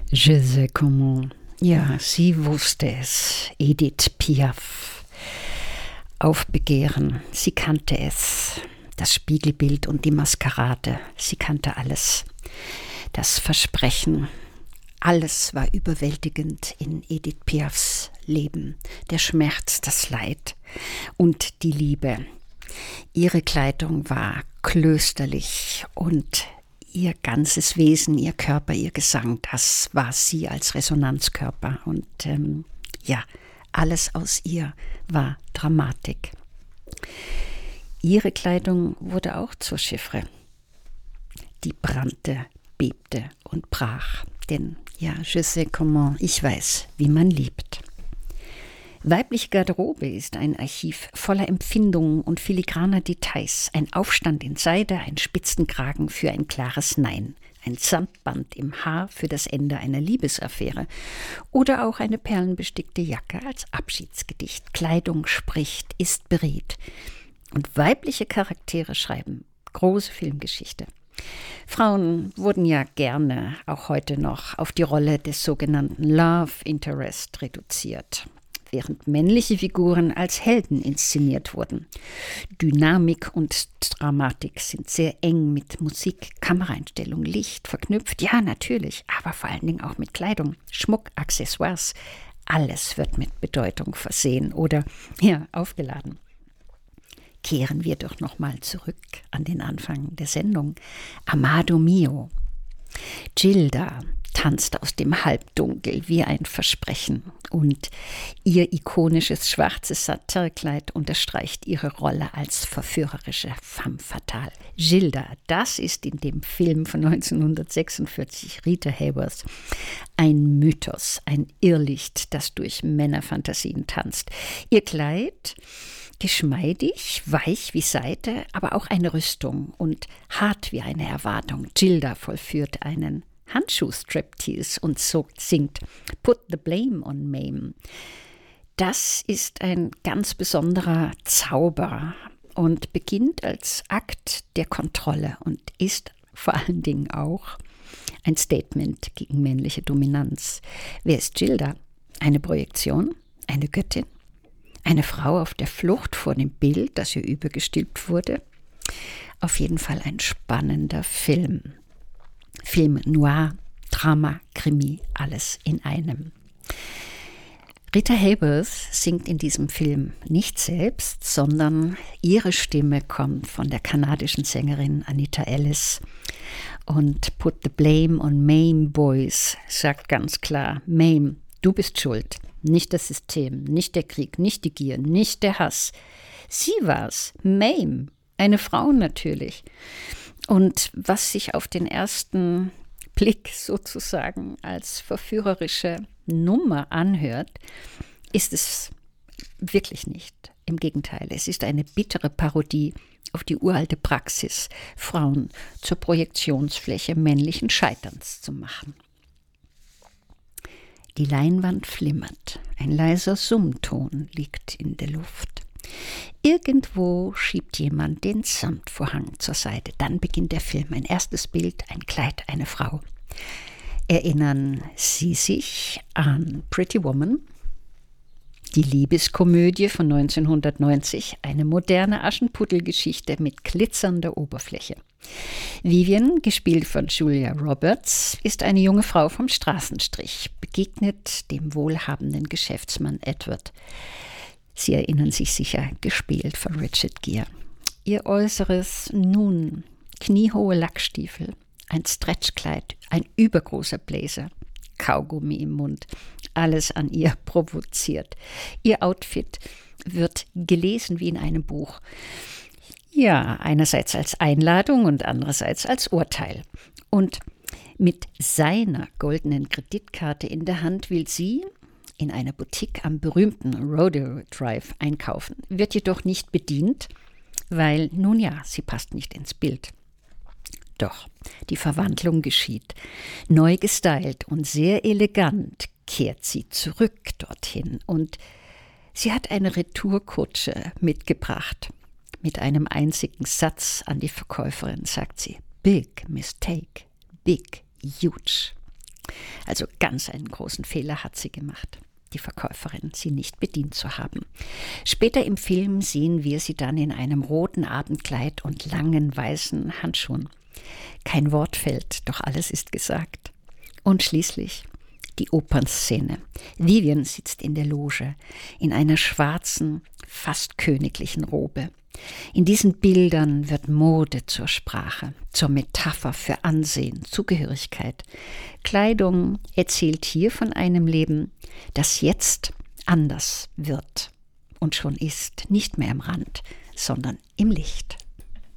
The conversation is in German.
Je sais comment. Ja, sie wusste es. Edith Piaf. Aufbegehren. Sie kannte es. Das Spiegelbild und die Maskerade. Sie kannte alles. Das Versprechen. Alles war überwältigend in Edith Piafs Leben. Der Schmerz, das Leid und die Liebe. Ihre Kleidung war klösterlich und ihr ganzes Wesen, ihr Körper, ihr Gesang, das war sie als Resonanzkörper. Und alles aus ihr war Dramatik. Ihre Kleidung wurde auch zur Chiffre. Die brannte, bebte und brach. Denn je sais comment, ich weiß, wie man liebt. Weibliche Garderobe ist ein Archiv voller Empfindungen und filigraner Details. Ein Aufstand in Seide, ein Spitzenkragen für ein klares Nein, ein Samtband im Haar für das Ende einer Liebesaffäre oder auch eine perlenbestickte Jacke als Abschiedsgedicht. Kleidung spricht, ist berät. Und weibliche Charaktere schreiben große Filmgeschichte. Frauen wurden ja gerne, auch heute noch, auf die Rolle des sogenannten Love Interest reduziert, während männliche Figuren als Helden inszeniert wurden. Dynamik und Dramatik sind sehr eng mit Musik, Kameraeinstellung, Licht verknüpft. Ja, natürlich, aber vor allen Dingen auch mit Kleidung, Schmuck, Accessoires. Alles wird mit Bedeutung versehen oder aufgeladen. Kehren wir doch nochmal zurück an den Anfang der Sendung. Amado Mio. Gilda tanzt aus dem Halbdunkel wie ein Versprechen und ihr ikonisches schwarzes Satinkleid unterstreicht ihre Rolle als verführerische femme fatale. Gilda, das ist in dem Film von 1946 Rita Hayworth ein Mythos, ein Irrlicht, das durch Männerfantasien tanzt. Ihr Kleid geschmeidig, weich wie Seide, aber auch eine Rüstung und hart wie eine Erwartung. Gilda vollführt einen Handschuh-Striptease und singt Put the Blame on Mame. Das ist ein ganz besonderer Zauber und beginnt als Akt der Kontrolle und ist vor allen Dingen auch ein Statement gegen männliche Dominanz. Wer ist Gilda? Eine Projektion? Eine Göttin? Eine Frau auf der Flucht vor dem Bild, das ihr übergestülpt wurde? Auf jeden Fall ein spannender Film. Film noir, Drama, Krimi, alles in einem. Rita Hayworth singt in diesem Film nicht selbst, sondern ihre Stimme kommt von der kanadischen Sängerin Anita Ellis. Und Put the Blame on Mame Boys sagt ganz klar, Mame, du bist schuld. Nicht das System, nicht der Krieg, nicht die Gier, nicht der Hass. Sie war's, Mame, eine Frau natürlich. Und was sich auf den ersten Blick sozusagen als verführerische Nummer anhört, ist es wirklich nicht. Im Gegenteil, es ist eine bittere Parodie auf die uralte Praxis, Frauen zur Projektionsfläche männlichen Scheiterns zu machen. Die Leinwand flimmert, ein leiser Summton liegt in der Luft. Irgendwo schiebt jemand den Samtvorhang zur Seite. Dann beginnt der Film. Ein erstes Bild, ein Kleid, eine Frau. Erinnern Sie sich an Pretty Woman? Die Liebeskomödie von 1990, eine moderne Aschenputtelgeschichte mit glitzernder Oberfläche. Vivian, gespielt von Julia Roberts, ist eine junge Frau vom Straßenstrich, begegnet dem wohlhabenden Geschäftsmann Edward. Sie erinnern sich sicher, gespielt von Richard Gere. Ihr Äußeres nun kniehohe Lackstiefel, ein Stretchkleid, ein übergroßer Blazer, Kaugummi im Mund, alles an ihr provoziert. Ihr Outfit wird gelesen wie in einem Buch. Ja, einerseits als Einladung und andererseits als Urteil. Und mit seiner goldenen Kreditkarte in der Hand will sie in einer Boutique am berühmten Rodeo Drive einkaufen, wird jedoch nicht bedient, weil, sie passt nicht ins Bild. Doch die Verwandlung geschieht. Neu gestylt und sehr elegant kehrt sie zurück dorthin und sie hat eine Retourkutsche mitgebracht. Mit einem einzigen Satz an die Verkäuferin sagt sie, Big mistake, big, huge. Also ganz einen großen Fehler hat sie gemacht, die Verkäuferin, sie nicht bedient zu haben. Später im Film sehen wir sie dann in einem roten Abendkleid und langen weißen Handschuhen. Kein Wort fällt, doch alles ist gesagt. Und schließlich die Opernszene. Vivian sitzt in der Loge, in einer schwarzen, fast königlichen Robe. In diesen Bildern wird Mode zur Sprache, zur Metapher für Ansehen, Zugehörigkeit. Kleidung erzählt hier von einem Leben, das jetzt anders wird und schon ist, nicht mehr am Rand, sondern im Licht.